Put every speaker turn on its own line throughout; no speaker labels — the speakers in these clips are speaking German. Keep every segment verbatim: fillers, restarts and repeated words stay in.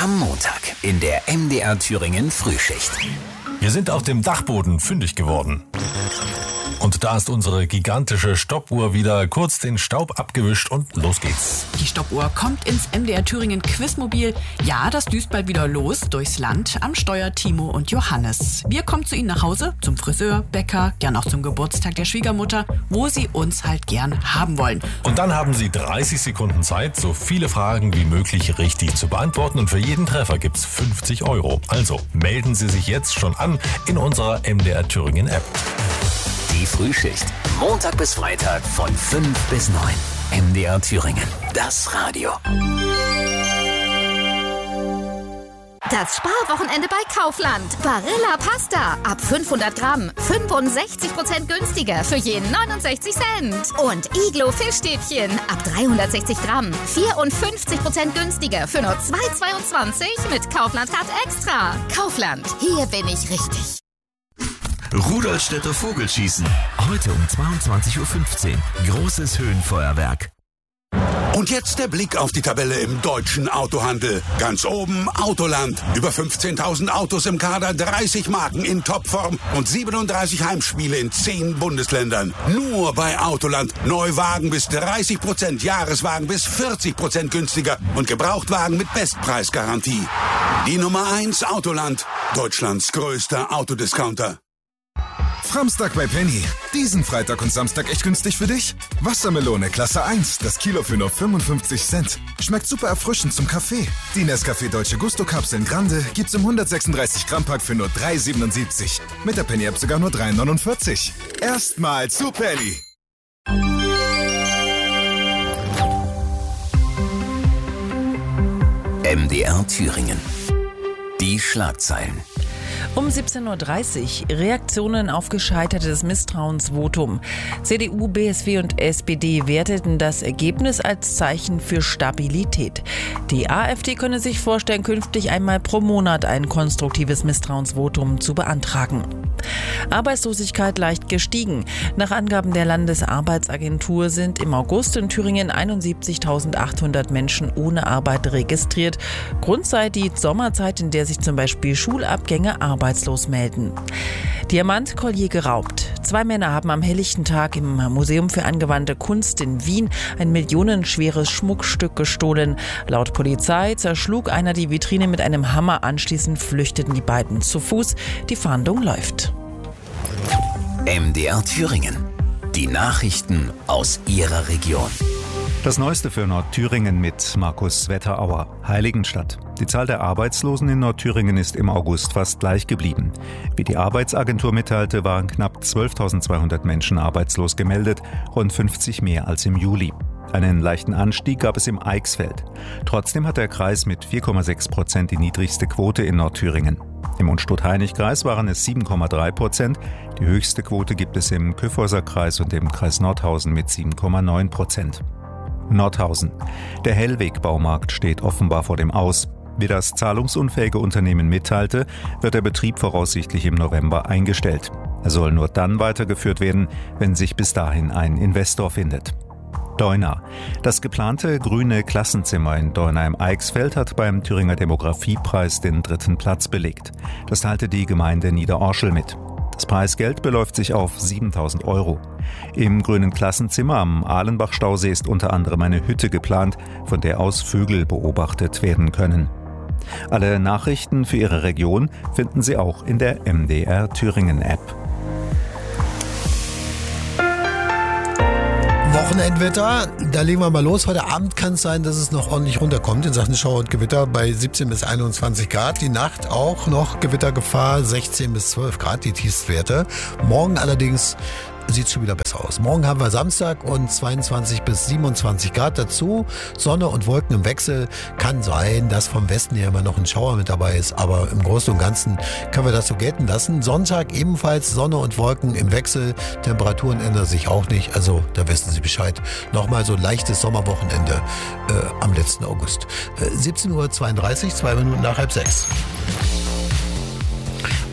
Am Montag in der M D R Thüringen Frühschicht.
Wir sind auf dem Dachboden fündig geworden. Und da ist unsere gigantische Stoppuhr wieder kurz den Staub abgewischt und los geht's.
Die Stoppuhr kommt ins M D R Thüringen Quizmobil. Ja, das düst bald wieder los durchs Land. Am Steuer Timo und Johannes. Wir kommen zu Ihnen nach Hause, zum Friseur, Bäcker, gern auch zum Geburtstag der Schwiegermutter, wo Sie uns halt gern haben wollen.
Und dann haben Sie dreißig Sekunden Zeit, so viele Fragen wie möglich richtig zu beantworten. Und für jeden Treffer gibt's fünfzig Euro. Also melden Sie sich jetzt schon an in unserer M D R Thüringen App.
Die Frühschicht. Montag bis Freitag von fünf bis neun. M D R Thüringen. Das Radio.
Das Sparwochenende bei Kaufland. Barilla Pasta. Ab fünfhundert Gramm. fünfundsechzig Prozent günstiger für jeden neunundsechzig Cent. Und Iglo Fischstäbchen. Ab dreihundertsechzig Gramm. vierundfünfzig Prozent günstiger für nur zwei Euro zweiundzwanzig mit Kaufland Card Extra. Kaufland. Hier bin ich richtig.
Rudolstädter Vogelschießen. Heute um zweiundzwanzig Uhr fünfzehn. Großes Höhenfeuerwerk.
Und jetzt der Blick auf die Tabelle im deutschen Autohandel. Ganz oben Autoland. Über fünfzehntausend Autos im Kader, dreißig Marken in Topform und siebenunddreißig Heimspiele in zehn Bundesländern. Nur bei Autoland. Neuwagen bis dreißig Prozent, Jahreswagen bis vierzig Prozent günstiger und Gebrauchtwagen mit Bestpreisgarantie. Die Nummer eins Autoland. Deutschlands größter Autodiscounter.
Samstag bei Penny. Diesen Freitag und Samstag echt günstig für dich? Wassermelone Klasse eins, das Kilo für nur fünfundfünfzig Cent. Schmeckt super erfrischend zum Kaffee. Die Nescafé Dolce Gusto Kapseln Grande gibt's im hundertsechsunddreißig Gramm Pack für nur drei Euro siebenundsiebzig. Mit der Penny App sogar nur drei Euro neunundvierzig. Erstmal zu Penny.
M D R Thüringen. Die Schlagzeilen.
Um siebzehn Uhr dreißig Reaktionen auf gescheitertes Misstrauensvotum. C D U, B S W und S P D werteten das Ergebnis als Zeichen für Stabilität. Die AfD könne sich vorstellen, künftig einmal pro Monat ein konstruktives Misstrauensvotum zu beantragen. Arbeitslosigkeit leicht gestiegen. Nach Angaben der Landesarbeitsagentur sind im August in Thüringen einundsiebzigtausendachthundert Menschen ohne Arbeit registriert. Grund sei die Sommerzeit, in der sich zum Beispiel Schulabgänger arbeitslos melden. Diamantkollier geraubt. Zwei Männer haben am helllichten Tag im Museum für angewandte Kunst in Wien ein millionenschweres Schmuckstück gestohlen. Laut Polizei zerschlug einer die Vitrine mit einem Hammer. Anschließend flüchteten die beiden zu Fuß. Die Fahndung läuft.
M D R Thüringen. Die Nachrichten aus Ihrer Region.
Das Neueste für Nordthüringen mit Markus Wetterauer. Heiligenstadt. Die Zahl der Arbeitslosen in Nordthüringen ist im August fast gleich geblieben. Wie die Arbeitsagentur mitteilte, waren knapp zwölftausendzweihundert Menschen arbeitslos gemeldet, rund fünfzig mehr als im Juli. Einen leichten Anstieg gab es im Eichsfeld. Trotzdem hat der Kreis mit vier Komma sechs Prozent die niedrigste Quote in Nordthüringen. Im Unstrut-Hainich-Kreis waren es sieben Komma drei Prozent. Die höchste Quote gibt es im Kyffhäuser Kreis und im Kreis Nordhausen mit sieben Komma neun Prozent. Nordhausen. Der Hellweg-Baumarkt steht offenbar vor dem Aus. Wie das zahlungsunfähige Unternehmen mitteilte, wird der Betrieb voraussichtlich im November eingestellt. Er soll nur dann weitergeführt werden, wenn sich bis dahin ein Investor findet. Deuna. Das geplante grüne Klassenzimmer in Deuna im Eichsfeld hat beim Thüringer Demografiepreis den dritten Platz belegt. Das teilte die Gemeinde Niederorschel mit. Das Preisgeld beläuft sich auf siebentausend Euro. Im grünen Klassenzimmer am Ahlenbach-Stausee ist unter anderem eine Hütte geplant, von der aus Vögel beobachtet werden können. Alle Nachrichten für Ihre Region finden Sie auch in der M D R Thüringen App.
Wochenendwetter, da legen wir mal los. Heute Abend kann es sein, dass es noch ordentlich runterkommt in Sachen Schauer und Gewitter bei siebzehn bis einundzwanzig Grad. Die Nacht auch noch Gewittergefahr, sechzehn bis zwölf Grad, die Tiefstwerte. Morgen allerdings sieht es schon wieder besser aus. Morgen haben wir Samstag und zweiundzwanzig bis siebenundzwanzig Grad dazu. Sonne und Wolken im Wechsel. Kann sein, dass vom Westen her immer noch ein Schauer mit dabei ist, aber im Großen und Ganzen können wir das so gelten lassen. Sonntag ebenfalls Sonne und Wolken im Wechsel. Temperaturen ändern sich auch nicht, also da wissen Sie Bescheid. Nochmal so ein leichtes Sommerwochenende äh, am letzten August. Äh, siebzehn Uhr zweiunddreißig, zwei Minuten nach halb sechs.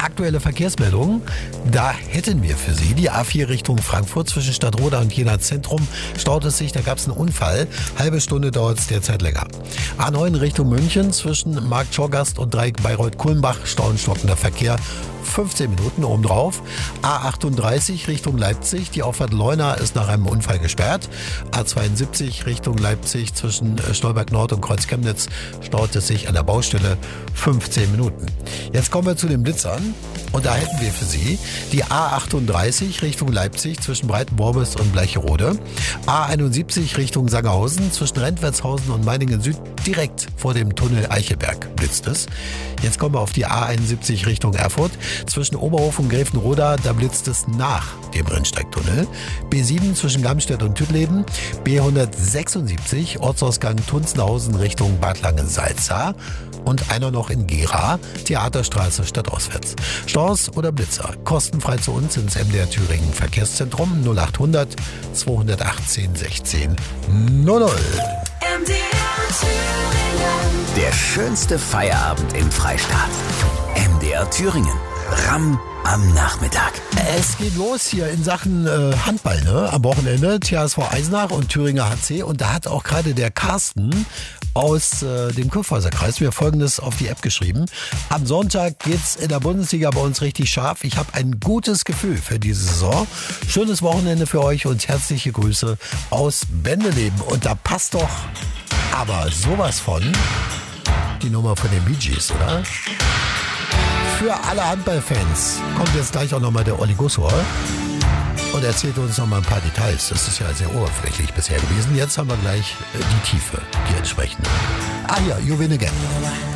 aktuelle Verkehrsmeldungen. Da hätten wir für Sie die A vier Richtung Frankfurt zwischen Stadtroda und Jena Zentrum. Staut es sich, da gab es einen Unfall. Halbe Stunde dauert es derzeit länger. A neun Richtung München zwischen Markt Schorgast und Dreieck Bayreuth-Kulmbach. Stauenstockender Verkehr. fünfzehn Minuten obendrauf. A achtunddreißig Richtung Leipzig. Die Auffahrt Leuna ist nach einem Unfall gesperrt. A zweiundsiebzig Richtung Leipzig zwischen Stolberg Nord und Kreuz Chemnitz staut es sich an der Baustelle fünfzehn Minuten. Jetzt kommen wir zu den Blitzern. Und da hätten wir für Sie die A achtunddreißig Richtung Leipzig zwischen Breitenbormes und Bleicherode. A einundsiebzig Richtung Sangerhausen zwischen Rentwertshausen und Meiningen Süd direkt vor dem Tunnel Eichelberg blitzt es. Jetzt kommen wir auf die A einundsiebzig Richtung Erfurt. Zwischen Oberhof und Gräfenroda, da blitzt es nach dem Rennsteigtunnel. B sieben zwischen Gamstedt und Tüttleben. B hundertsechsundsiebzig Ortsausgang Tunzenhausen Richtung Bad Langensalza. Und einer noch in Gera, Theaterstraße stadtauswärts. Staus oder Blitzer, kostenfrei zu uns ins M D R Thüringen Verkehrszentrum null achthundert zweihundertachtzehn sechzehn null null.
M D R Thüringen. Der schönste Feierabend im Freistaat. M D R Thüringen. Ramm am Nachmittag.
Es geht los hier in Sachen äh, Handball, ne? Am Wochenende T H S V Eisenach und Thüringer H C. Und da hat auch gerade der Carsten aus äh, dem Kurpfalzer-Kreis mir Folgendes auf die App geschrieben. Am Sonntag geht's in der Bundesliga bei uns richtig scharf. Ich habe ein gutes Gefühl für diese Saison. Schönes Wochenende für euch und herzliche Grüße aus Bendeleben. Und da passt doch aber sowas von die Nummer von den Bee Gees, oder? Für alle Handballfans kommt jetzt gleich auch nochmal der Olli Gussor und erzählt uns nochmal ein paar Details. Das ist ja sehr oberflächlich bisher gewesen. Jetzt haben wir gleich die Tiefe, die entsprechende. Ah ja, You Win Again.